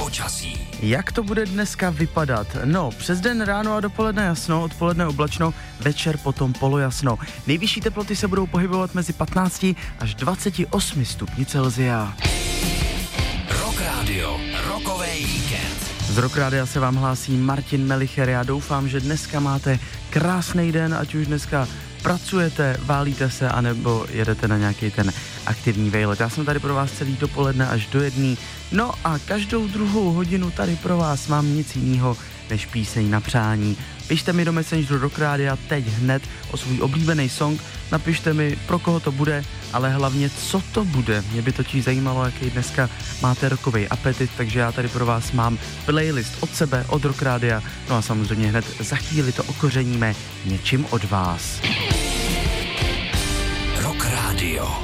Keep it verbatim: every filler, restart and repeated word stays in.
počasí. Jak to bude dneska vypadat? No, přes den ráno a dopoledne jasno, odpoledne oblačno, večer potom polojasno. Nejvyšší teploty se budou pohybovat mezi patnácti až dvaceti osmi stupni Celsia. Rock Radio, rokový víkend. Z Rock Rádia se vám hlásí Martin Melicher. Já doufám, že dneska máte krásný den, ať už dneska pracujete, válíte se, anebo jedete na nějaký ten aktivní vejlet. Já jsem tady pro vás celý dopoledne až do jedný. No a každou druhou hodinu tady pro vás mám nic jiného než píseň na přání. Pište mi do Messengeru Rock Rádia teď hned o svůj oblíbený song, napište mi, pro koho to bude, ale hlavně, co to bude. Mě by totiž zajímalo, jaký dneska máte rockový apetit, takže já tady pro vás mám playlist od sebe, od Rock Rádia, no a samozřejmě hned za chvíli to okořeníme něčím od vás. Rock Radio.